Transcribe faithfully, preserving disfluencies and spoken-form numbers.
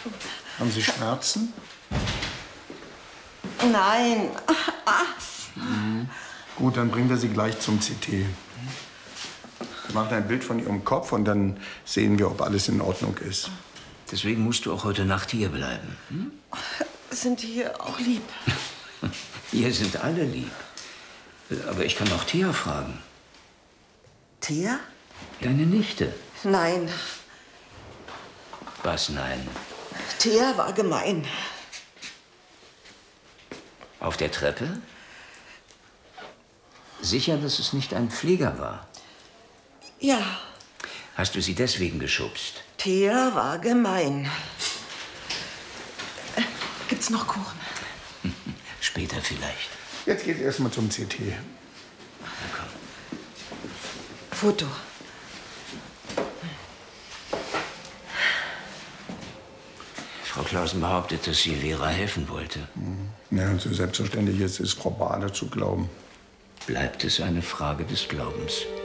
Haben Sie Schmerzen? Nein. Mhm. Gut, dann bringen wir Sie gleich zum C T. Wir machen ein Bild von Ihrem Kopf und dann sehen wir, ob alles in Ordnung ist. Deswegen musst du auch heute Nacht hier bleiben. Hm? Sind die hier auch lieb? Hier sind alle lieb. Aber ich kann auch Thea fragen. Thea? Deine Nichte. Nein. Was nein? Thea war gemein. Auf der Treppe? Sicher, dass es nicht ein Flieger war? Ja. Hast du sie deswegen geschubst? Thea war gemein. Äh, gibt's noch Kuchen? Später vielleicht. Jetzt geht's erstmal zum C T. Na komm. Foto. Frau Clausen behauptet, dass sie Vera helfen wollte. Mhm. Ja, so selbstverständlich ist es, Frau Bader zu glauben. Bleibt es eine Frage des Glaubens.